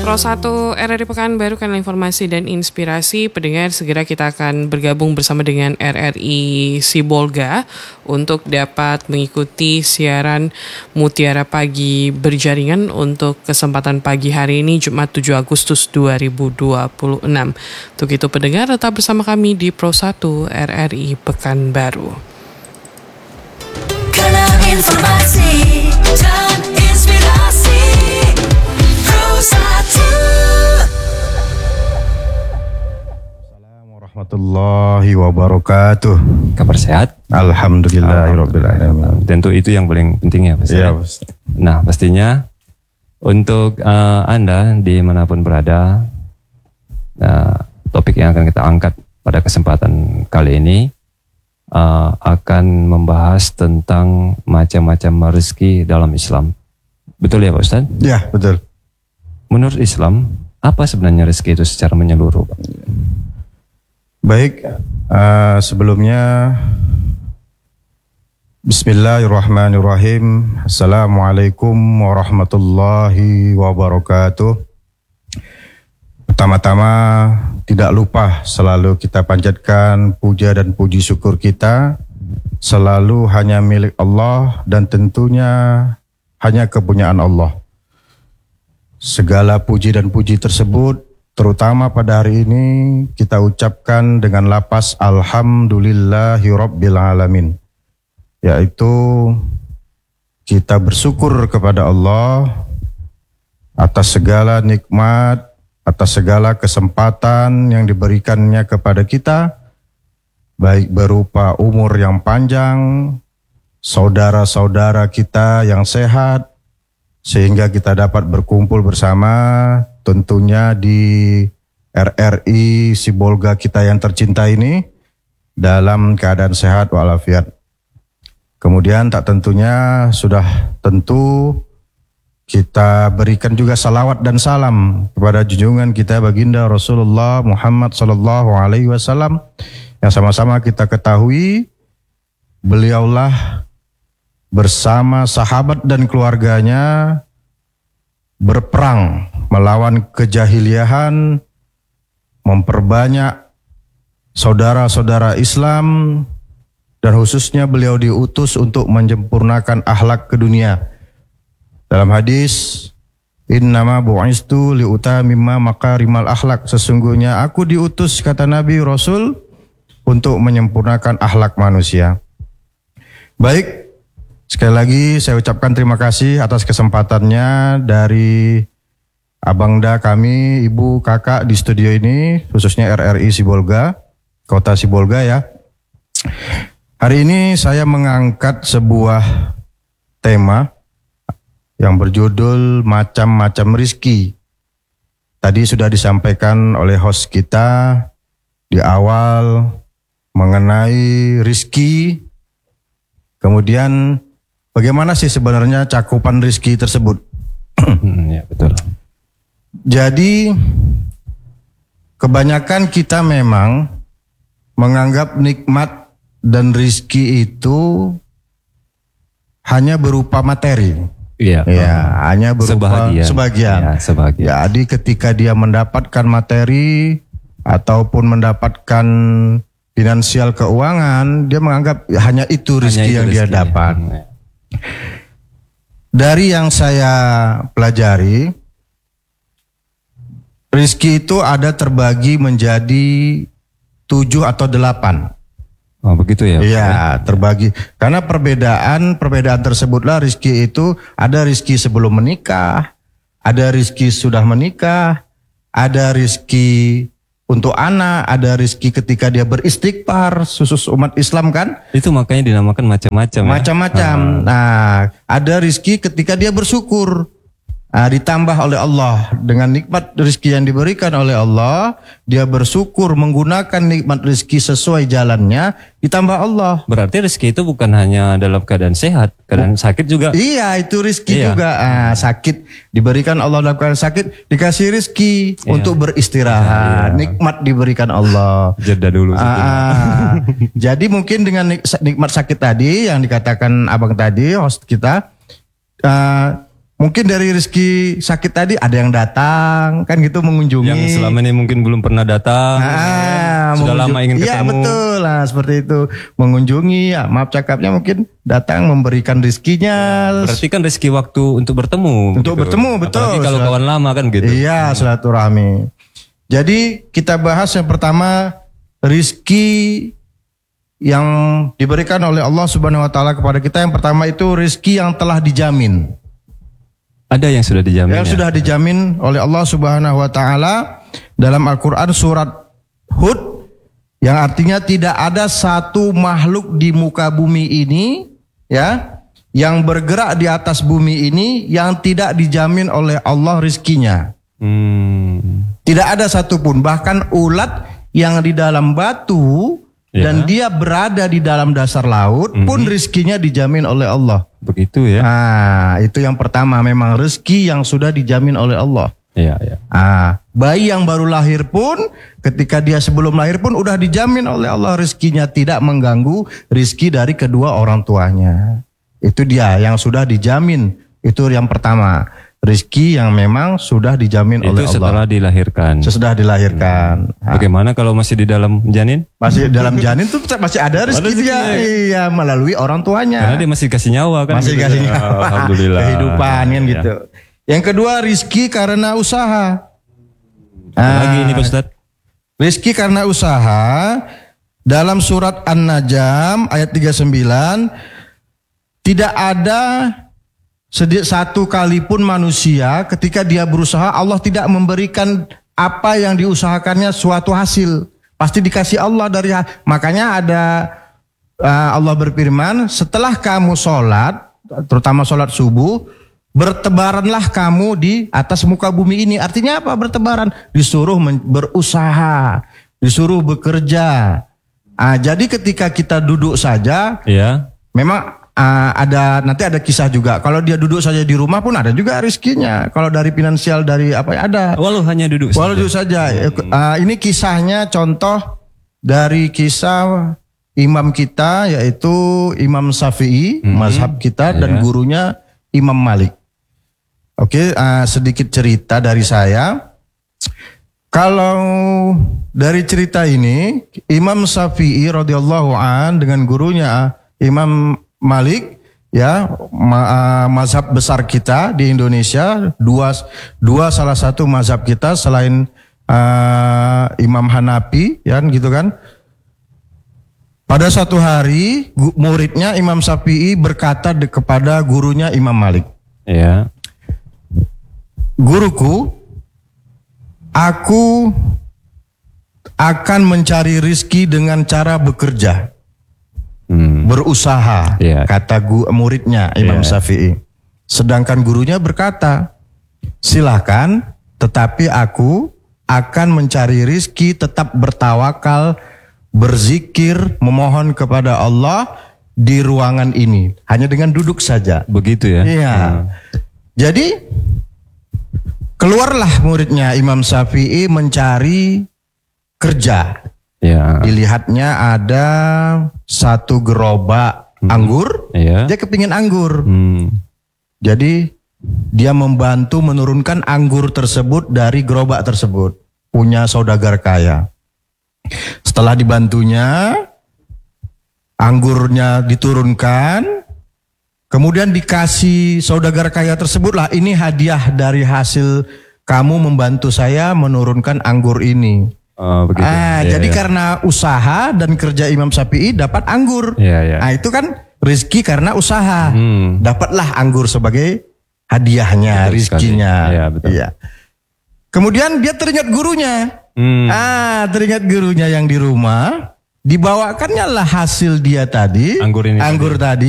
Pro 1 RRI Pekanbaru, kanal informasi dan inspirasi. Pendengar, segera kita akan bergabung bersama dengan RRI Sibolga untuk dapat mengikuti siaran Mutiara Pagi berjaringan untuk kesempatan pagi hari ini Jumat 7 Agustus 2026. Untuk itu pendengar, tetap bersama kami di Pro 1 RRI Pekanbaru. Kanal informasi dan inspirasi Pro 1. Assalamualaikum warahmatullahi wabarakatuh. Kabar sehat? Alhamdulillahirabbil alamin. Tentu itu yang paling penting ya, Pak. Iya, Nah, pastinya untuk Anda dimanapun berada, topik yang akan kita angkat pada kesempatan kali ini akan membahas tentang macam-macam rezeki dalam Islam. Betul ya Pak Ustaz? Ya, betul. Menurut Islam, apa sebenarnya rezeki itu secara menyeluruh, Pak? Baik, sebelumnya Bismillahirrahmanirrahim. Assalamualaikum warahmatullahi wabarakatuh. Pertama-tama tidak lupa selalu kita panjatkan puja dan puji syukur kita selalu hanya milik Allah dan tentunya hanya kepunyaan Allah. Segala puji dan puji tersebut terutama pada hari ini kita ucapkan dengan lapas Alhamdulillahirabbil alamin, yaitu kita bersyukur kepada Allah atas segala nikmat, atas segala kesempatan yang diberikannya kepada kita, baik berupa umur yang panjang, saudara-saudara kita yang sehat, sehingga kita dapat berkumpul bersama tentunya di RRI Sibolga kita yang tercinta ini dalam keadaan sehat walafiat. Kemudian tak tentunya sudah tentu kita berikan juga salawat dan salam kepada junjungan kita baginda Rasulullah Muhammad sallallahu alaihi wasallam yang sama-sama kita ketahui beliaulah bersama sahabat dan keluarganya berperang melawan kejahiliahan, memperbanyak saudara-saudara Islam, dan khususnya beliau diutus untuk menyempurnakan akhlak ke dunia. Dalam hadis, innama bu'istu liutamimma makarimal akhlak, sesungguhnya aku diutus, kata Nabi Rasul, untuk menyempurnakan akhlak manusia. Baik, sekali lagi saya ucapkan terima kasih atas kesempatannya dari abangda kami, ibu, kakak di studio ini, khususnya RRI Sibolga, kota Sibolga ya. Hari ini saya mengangkat sebuah tema yang berjudul macam-macam rizki. Tadi sudah disampaikan oleh host kita di awal mengenai rizki. Kemudian bagaimana sih sebenarnya cakupan rizki tersebut? Ya, betul. Jadi kebanyakan kita memang menganggap nikmat dan rizki itu hanya berupa materi. Iya. Ya, hanya berupa sebagian. Ya, sebagian. Jadi ketika dia mendapatkan materi ataupun mendapatkan finansial keuangan, dia menganggap hanya itu rezeki yang dia dapat. Dari yang saya pelajari, rezeki itu ada terbagi menjadi 7 atau 8. Oh, begitu ya? Iya, terbagi. Karena perbedaan tersebutlah rezeki itu ada rezeki sebelum menikah, ada rezeki sudah menikah, ada rezeki untuk anak, ada rezeki ketika dia beristighfar, khusus umat Islam kan? Itu makanya dinamakan macam-macam. Macam-macam. Nah, ada rezeki ketika dia bersyukur. Ditambah oleh Allah dengan nikmat rezeki yang diberikan oleh Allah, dia bersyukur menggunakan nikmat rezeki sesuai jalannya, ditambah Allah. Berarti rezeki itu bukan hanya dalam keadaan sehat, keadaan sakit juga. Iya, itu rezeki juga. Sakit diberikan Allah dalam keadaan sakit, dikasih rezeki untuk beristirahat. Nikmat diberikan Allah. Jeda dulu. Jadi mungkin dengan nikmat sakit tadi yang dikatakan abang tadi, host kita, Mungkin dari rezeki sakit tadi ada yang datang kan gitu mengunjungi. Yang selama ini mungkin belum pernah datang, sudah lama ingin ketemu. Iya betul lah seperti itu. Mengunjungi, ya, maaf cakapnya mungkin datang memberikan rezekinya. Berarti kan rezeki waktu untuk bertemu. Untuk bertemu, betul. Apalagi kalau kawan lama kan gitu. Iya, silaturahmi. Jadi kita bahas yang pertama rizki yang diberikan oleh Allah Subhanahu Wa Taala kepada kita. Yang pertama itu rizki yang telah dijamin. Ada yang sudah dijamin. Yang sudah dijamin oleh Allah Subhanahu Wa Taala dalam Al-Quran surat Hud, yang artinya tidak ada satu makhluk di muka bumi ini, ya, yang bergerak di atas bumi ini yang tidak dijamin oleh Allah rizkinya. Tidak ada satupun, bahkan ulat yang di dalam batu dan dia berada di dalam dasar laut pun rizkinya dijamin oleh Allah. Begitu ya. Nah, itu yang pertama, memang rezeki yang sudah dijamin oleh Allah. Iya, iya. Bayi yang baru lahir pun, ketika dia sebelum lahir pun udah dijamin oleh Allah rezekinya, tidak mengganggu rezeki dari kedua orang tuanya. Itu dia yang sudah dijamin. Itu yang pertama, rezeki yang memang sudah dijamin oleh Allah. Itu setelah dilahirkan. Sesudah dilahirkan. Bagaimana kalau masih di dalam janin? Masih dalam janin tuh masih ada rezeki dia. Iya, melalui orang tuanya. Karena dia masih kasih nyawa kan. Masih gitu. kasih nyawa. Alhamdulillah. Kehidupan kan Ya. gitu. Yang kedua rizki karena usaha. Lagi ini Pak Ustadz. Rizki karena usaha dalam surat An-Najm ayat 39, tidak ada satu kali pun manusia ketika dia berusaha Allah tidak memberikan apa yang diusahakannya suatu hasil. Pasti dikasih Allah dari makanya ada Allah berfirman, setelah kamu sholat, terutama sholat subuh, bertebaranlah kamu di atas muka bumi ini. Artinya apa bertebaran? Disuruh berusaha, disuruh bekerja. Jadi ketika kita duduk saja, ya, memang nanti ada kisah juga. Kalau dia duduk saja di rumah pun ada juga rezekinya. Kalau dari finansial, dari apa ya ada. Walau hanya duduk saja. Walau duduk saja. Ini kisahnya contoh dari kisah imam kita, yaitu Imam Syafi'i, mazhab kita, dan gurunya Imam Malik. Oke, sedikit cerita dari saya. Kalau dari cerita ini, Imam Syafi'i radhiyallahu an dengan gurunya Imam Malik, ya, mazhab besar kita di Indonesia, dua salah satu mazhab kita selain Imam Hanafi, ya, gitu kan. Pada suatu hari muridnya Imam Syafi'i berkata kepada gurunya Imam Malik, ya, guruku, aku akan mencari rizki dengan cara bekerja. Berusaha, kata muridnya Imam Syafi'i. Sedangkan gurunya berkata, silakan, tetapi aku akan mencari rizki, tetap bertawakal, berzikir, memohon kepada Allah di ruangan ini, hanya dengan duduk saja. Begitu ya. Iya. Jadi keluarlah muridnya Imam Syafi'i mencari kerja. Ya. Dilihatnya ada satu gerobak anggur, dia kepingin anggur. Jadi dia membantu menurunkan anggur tersebut dari gerobak tersebut. Punya saudagar kaya. Setelah dibantunya, anggurnya diturunkan, kemudian dikasih saudagar kaya tersebut, lah ini hadiah dari hasil kamu membantu saya menurunkan anggur ini. Begitu. Jadi karena usaha dan kerja Imam Syafi'i dapat anggur. Itu kan rezeki karena usaha. Dapatlah anggur sebagai hadiahnya, rezekinya. Kemudian dia teringat gurunya. Teringat gurunya yang di rumah. Dibawakannya lah hasil dia tadi. Anggur ini. Anggur tadi.